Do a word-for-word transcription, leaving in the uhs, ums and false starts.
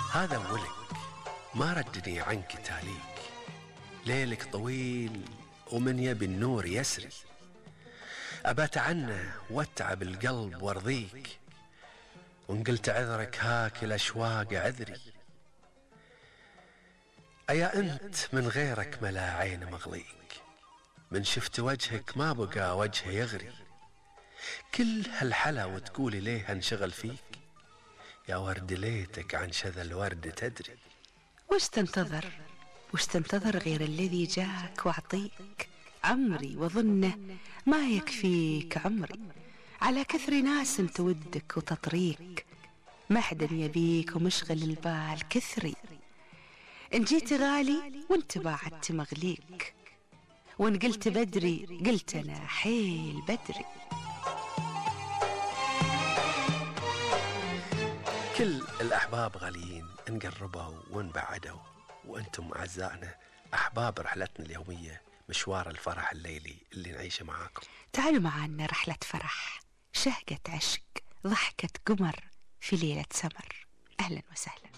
هذا ولك ما ردني عنك تاليك، ليلك طويل ومن يبي النور يسري، أبات عنه واتعب القلب وارضيك، وان قلت عذرك هاك الأشواق عذري. أيا أنت من غيرك ملا عين مغليك، من شفت وجهك ما بقى وجه يغري، كل هالحلا وتقولي ليه انشغل فيك، يا ورد ليتك عن شذا الورد تدري. وش تنتظر وش تنتظر غير الذي جاك واعطيك عمري، وظنه ما يكفيك عمري، على كثر ناس تودك وتطريك، ما حدا يبيك ومشغل البال كثري. إن جيت غالي وانت بعدت مغليك، وان قلت بدري قلت أنا حيل بدري. كل الأحباب غاليين، انقربوا وانبعدوا، وانتم أعزائنا أحباب رحلتنا اليومية، مشوار الفرح الليلي اللي نعيشه معاكم. تعالوا معنا رحلة فرح، شهقة عشق، ضحكة قمر في ليلة سمر. أهلا وسهلا.